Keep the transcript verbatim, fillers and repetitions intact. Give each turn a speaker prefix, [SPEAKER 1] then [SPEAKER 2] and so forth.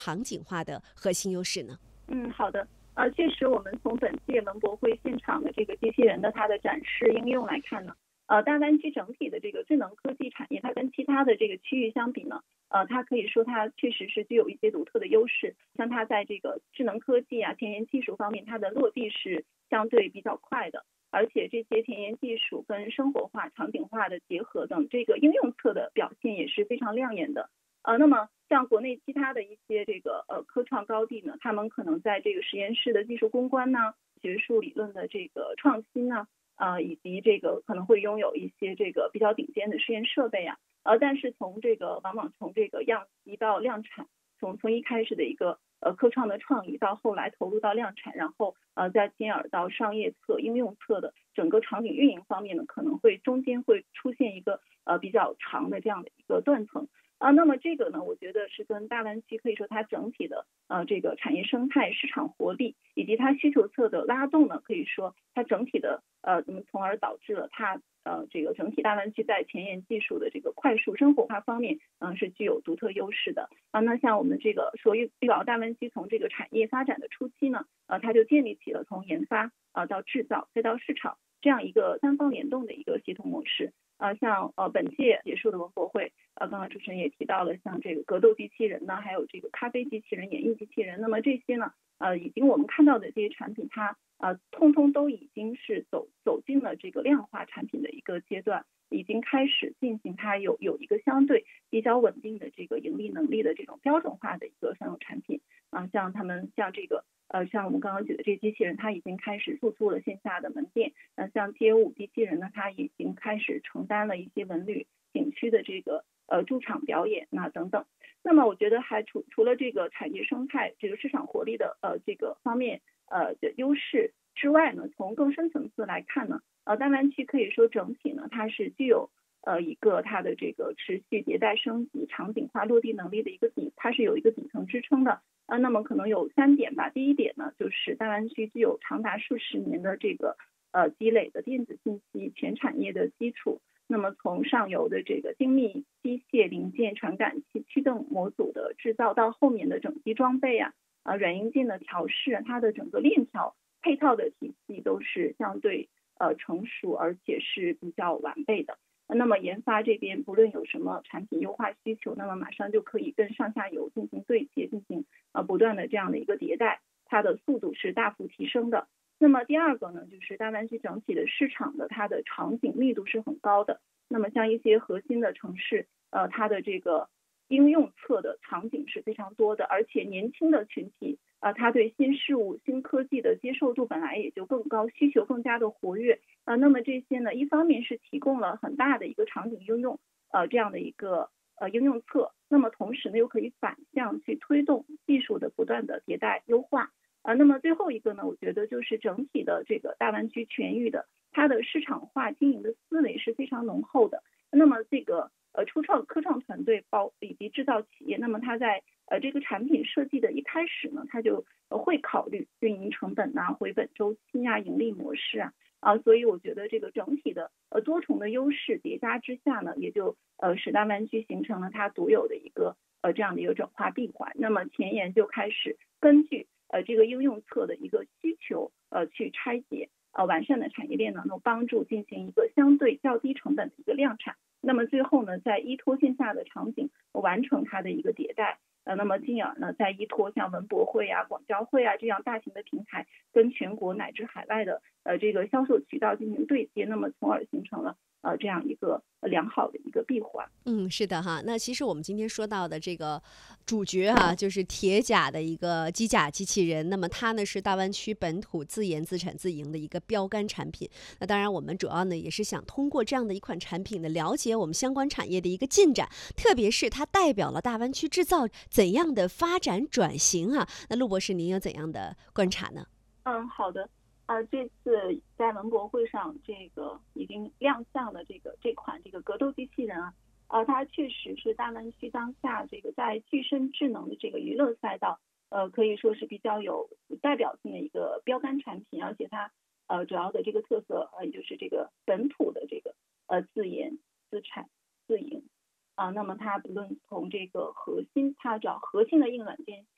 [SPEAKER 1] 场景化的核心优势呢？
[SPEAKER 2] 嗯，好的。呃，确实，我们从本届文博会现场的这个机器人的它的展示应用来看呢，呃，大湾区整体的这个智能科技产业，它跟其他的这个区域相比呢，呃，它可以说它确实是具有一些独特的优势。像它在这个智能科技啊、前沿技术方面，它的落地是相对比较快的，而且这些前沿技术跟生活化、场景化的结合等，这个应用侧的表现也是非常亮眼的。呃，那么像国内其他的一些这个呃科创高地呢，他们可能在这个实验室的技术攻关呢、学术理论的这个创新呢，呃，以及这个可能会拥有一些这个比较顶尖的实验设备啊，呃，但是从这个往往从这个样机到量产，从从一开始的一个呃科创的创意到后来投入到量产，然后呃再进而到商业侧、应用侧的整个场景运营方面呢，可能会中间会出现一个呃比较长的这样的一个断层。啊，那么这个呢，我觉得是跟大湾区可以说它整体的呃这个产业生态、市场活力以及它需求侧的拉动呢，可以说它整体的呃，那么从而导致了它呃这个整体大湾区在前沿技术的这个快速生活化方面，嗯、呃、是具有独特优势的啊。那像我们这个说粤港澳大湾区从这个产业发展的初期呢，呃，它就建立起了从研发啊、呃、到制造再到市场这样一个三方联动的一个协同模式。呃，像呃本届结束的文博会，呃，刚刚主持人也提到了，像这个格斗机器人呢，还有这个咖啡机器人、演艺机器人，那么这些呢，呃，已经我们看到的这些产品，它呃，通通都已经是走走进了这个量化产品的一个阶段，已经开始进行它有有一个相对比较稳定的这个盈利能力的这种标准化的一个商用产品啊、呃，像他们像这个。呃，像我们刚刚举的这些机器人，它已经开始入驻了线下的门店。呃，像街舞机器人呢，它已经开始承担了一些文旅景区的这个呃驻场表演那等等。那么我觉得还除除了这个产业生态、这个市场活力的呃这个方面呃的优势之外呢，从更深层次来看呢，呃，大湾区可以说整体呢，它是具有呃一个它的这个持续迭代升级、场景化落地能力的一个底，它是有一个底层支撑的。啊，那么可能有三点吧。第一点呢，就是大湾区具有长达数十年的这个呃积累的电子信息全产业的基础。那么从上游的这个精密机械零件、传感器、驱动模组的制造，到后面的整机装备啊、啊软硬件的调试，它的整个链条配套的体系都是相对呃成熟，而且是比较完备的。那么研发这边不论有什么产品优化需求，那么马上就可以跟上下游进行对接，进行呃不断的这样的一个迭代，它的速度是大幅提升的。那么第二个呢，就是大湾区整体的市场的它的场景密度是很高的。那么像一些核心的城市，呃，它的这个应用侧的场景是非常多的，而且年轻的群体啊、呃，他对新事物、新科技的接受度本来也就更高，需求更加的活跃啊、呃。那么这些呢，一方面是提供了很大的一个场景应用，呃，这样的一个呃应用侧，那么同时呢，又可以反向去推动技术的不断的迭代优化啊、呃。那么最后一个呢，我觉得就是整体的这个大湾区全域的它的市场化经营的思维是非常浓厚的。那么这个呃初创科创团队包以及制造企业，那么它在呃这个产品设计的一开始呢，它就呃会考虑运营成本啊、回本周期啊、盈利模式啊啊，所以我觉得这个整体的呃多重的优势叠加之下呢，也就呃使大湾区形成了它独有的一个呃这样的一个转化闭环。那么前沿就开始根据呃这个应用侧的一个需求呃去拆解。呃，完善的产业链能够帮助进行一个相对较低成本的一个量产。那么最后呢，在依托线下的场景完成它的一个迭代。呃，那么进而呢，再依托像文博会啊、广交会啊这样大型的平台，跟全国乃至海外的呃这个销售渠道进行对接，那么从而形成了呃这样一个良好的一个闭环。
[SPEAKER 1] 嗯，是的哈。那其实我们今天说到的这个主角哈、啊，就是铁甲的一个机甲机器人。那么它呢是大湾区本土自研自产自营的一个标杆产品。那当然，我们主要呢也是想通过这样的一款产品呢，了解我们相关产业的一个进展，特别是它代表了大湾区制造怎样的发展转型啊。那陆博士，您有怎样的观察呢？
[SPEAKER 2] 嗯，好的。呃，这次在文博会上，这个已经亮相了这个这款这个格斗机器人啊，呃，它确实是大湾区当下这个在具身智能的这个娱乐赛道，呃，可以说是比较有代表性的一个标杆产品，而且它呃主要的这个特色呃也就是这个本土的这个呃自研自产自营啊、呃，那么它不论从这个核心，它找核心的硬软件